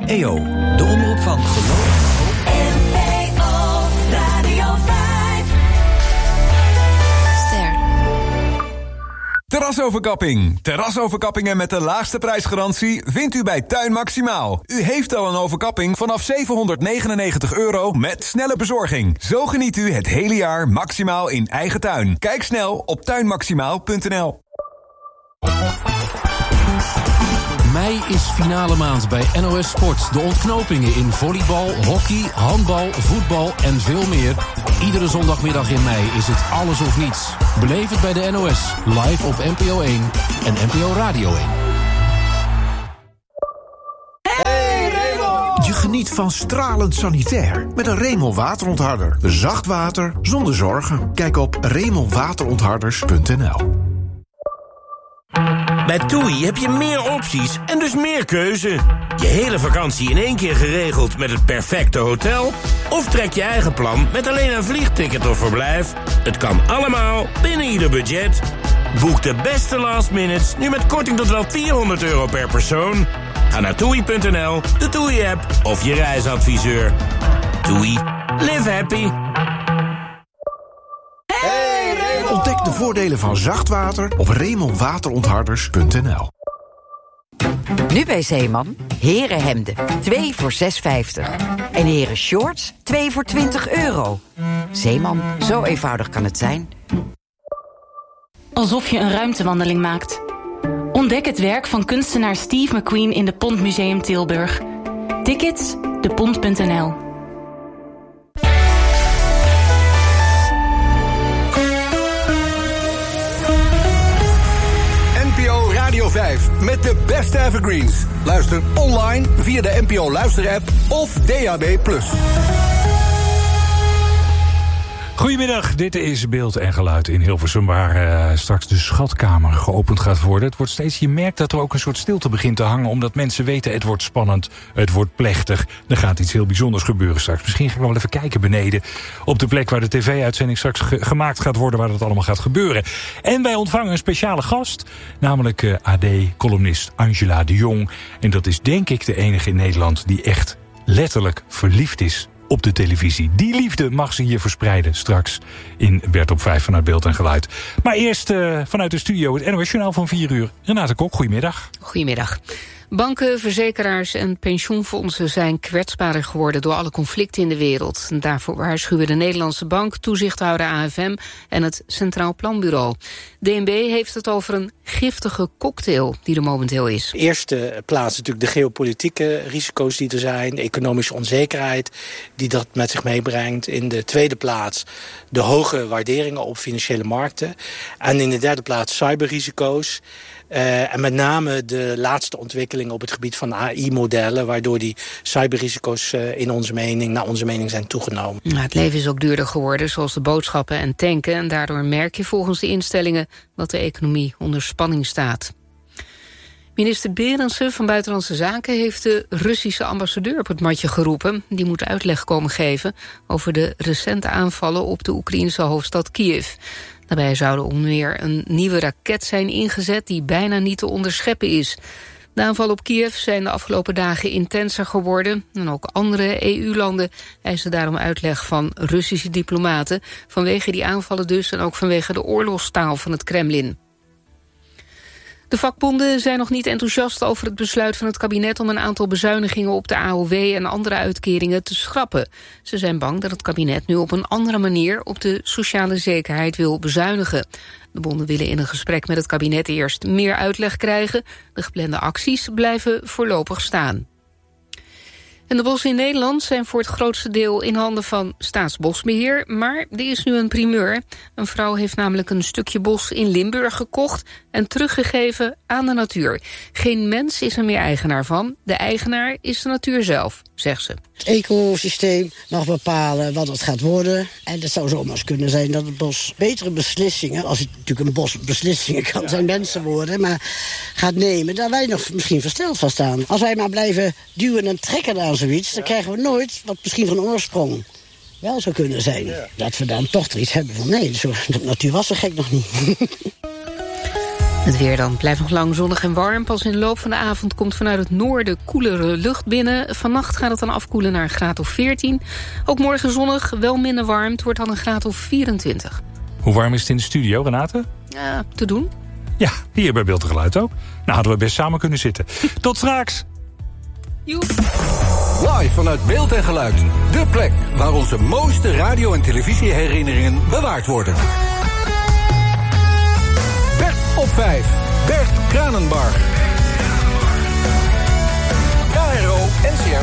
EO, de omroep van geloof. NPO Radio 5. Ster. Terrasoverkapping. Terrasoverkappingen met de laagste prijsgarantie vindt u bij Tuin Maximaal. U heeft al een overkapping vanaf €799 met snelle bezorging. Zo geniet u het hele jaar maximaal in eigen tuin. Kijk snel op tuinmaximaal.nl. Mei is finale maand bij NOS Sport. De ontknopingen in volleybal, hockey, handbal, voetbal en veel meer. Iedere zondagmiddag in mei is het alles of niets. Beleef het bij de NOS, live op NPO 1 en NPO Radio 1. Hey Raymond! Je geniet van stralend sanitair met een Raymond waterontharder. Zacht water zonder zorgen. Kijk op RaymondWaterontharders.nl. Bij TUI heb je meer opties en dus meer keuze. Je hele vakantie in één keer geregeld met het perfecte hotel? Of trek je eigen plan met alleen een vliegticket of verblijf? Het kan allemaal binnen ieder budget. Boek de beste last minutes nu met korting tot wel €400 per persoon. Ga naar TUI.nl, de TUI-app of je reisadviseur. TUI. Live happy. Ontdek de voordelen van zacht water op RaymondWaterontharders.nl. Nu bij Zeeman, herenhemden, 2 voor €6,50. En heren shorts, 2 voor €20. Zeeman, zo eenvoudig kan het zijn. Alsof je een ruimtewandeling maakt. Ontdek het werk van kunstenaar Steve McQueen in de Pont Museum Tilburg. Tickets, depont.nl. NPO Radio 5 met de beste evergreens. Luister online via de NPO Luister-app of DAB+. Goedemiddag, dit is Beeld en Geluid in Hilversum, waar straks de schatkamer geopend gaat worden. Het wordt steeds, je merkt dat er ook een soort stilte begint te hangen, omdat mensen weten, het wordt spannend, het wordt plechtig. Er gaat iets heel bijzonders gebeuren straks. Misschien gaan we wel even kijken beneden op de plek waar de tv-uitzending straks gemaakt gaat worden, waar dat allemaal gaat gebeuren. En wij ontvangen een speciale gast, namelijk AD-columnist Angela de Jong. En dat is denk ik de enige in Nederland die echt letterlijk verliefd is op de televisie. Die liefde mag ze hier verspreiden straks in Bert op 5 vanuit Beeld en Geluid. Maar eerst vanuit de studio het NOS-journaal van 4 uur. Renate Kok, goedemiddag. Goedemiddag. Banken, verzekeraars en pensioenfondsen zijn kwetsbaarder geworden door alle conflicten in de wereld. Daarvoor waarschuwen de Nederlandse Bank, toezichthouder AFM en het Centraal Planbureau. DNB heeft het over een giftige cocktail die er momenteel is. In de eerste plaats natuurlijk de geopolitieke risico's die er zijn, de economische onzekerheid die dat met zich meebrengt. In de tweede plaats de hoge waarderingen op financiële markten. En in de derde plaats cyberrisico's. En met name de laatste ontwikkelingen op het gebied van AI-modellen, waardoor die cyberrisico's naar onze mening zijn toegenomen. Het leven is ook duurder geworden, zoals de boodschappen en tanken. En daardoor merk je volgens de instellingen dat de economie onder spanning staat. Minister Berendsen van Buitenlandse Zaken heeft de Russische ambassadeur op het matje geroepen. Die moet uitleg komen geven over de recente aanvallen op de Oekraïnse hoofdstad Kiev. Daarbij zouden onder meer een nieuwe raket zijn ingezet die bijna niet te onderscheppen is. De aanvallen op Kiev zijn de afgelopen dagen intenser geworden. En ook andere EU-landen eisen daarom uitleg van Russische diplomaten. Vanwege die aanvallen dus en ook vanwege de oorlogstaal van het Kremlin. De vakbonden zijn nog niet enthousiast over het besluit van het kabinet om een aantal bezuinigingen op de AOW en andere uitkeringen te schrappen. Ze zijn bang dat het kabinet nu op een andere manier op de sociale zekerheid wil bezuinigen. De bonden willen in een gesprek met het kabinet eerst meer uitleg krijgen. De geplande acties blijven voorlopig staan. En de bossen in Nederland zijn voor het grootste deel in handen van Staatsbosbeheer. Maar er is nu een primeur. Een vrouw heeft namelijk een stukje bos in Limburg gekocht en teruggegeven aan de natuur. Geen mens is er meer eigenaar van. De eigenaar is de natuur zelf, zegt ze. Het ecosysteem mag bepalen wat het gaat worden. En het zou zomaar kunnen zijn dat het bos betere beslissingen, als het natuurlijk een bos beslissingen kan zijn mensen worden, maar gaat nemen, daar wij nog misschien versteld van staan. Als wij maar blijven duwen en trekken aan zoiets, dan krijgen we nooit wat misschien van oorsprong wel zou kunnen zijn. Dat we dan toch iets hebben van nee, de natuur was zo gek nog niet. Het weer dan blijft nog lang zonnig en warm. Pas in de loop van de avond komt vanuit het noorden koelere lucht binnen. Vannacht gaat het dan afkoelen naar een graad of 14. Ook morgen zonnig, wel minder warm. Het wordt dan een graad of 24. Hoe warm is het in de studio, Renate? Ja, te doen. Ja, hier bij Beeld en Geluid ook. Nou, hadden we best samen kunnen zitten. Tot straks! Live vanuit Beeld en Geluid. De plek waar onze mooiste radio- en televisieherinneringen bewaard worden. Bert op 5. Bert Kranenbarg. KRO NCRV.